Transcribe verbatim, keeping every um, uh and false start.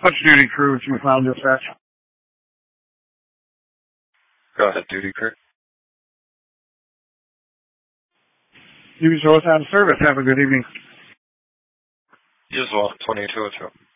Punch duty crew to McLeod Dispatch. Go ahead, duty crew. Use your time of service. Have a good evening. You as well, twenty-two oh two.